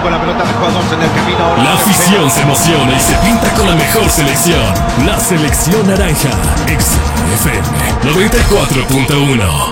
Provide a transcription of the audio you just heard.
con la pelota de jugadores en el camino. La afición se emociona y se pinta con la mejor selección. La selección naranja. XFM 94.1.